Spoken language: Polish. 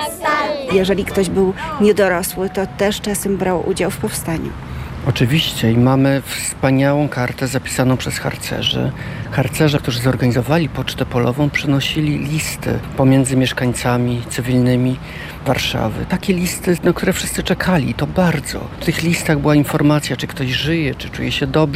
Jeżeli ktoś był niedorosły, to też czasem brał udział w powstaniu. Oczywiście i mamy wspaniałą kartę zapisaną przez harcerzy. Harcerze, którzy zorganizowali pocztę polową, przynosili listy pomiędzy mieszkańcami cywilnymi Warszawy. Takie listy, na które wszyscy czekali, to bardzo. W tych listach była informacja, czy ktoś żyje, czy czuje się dobrze.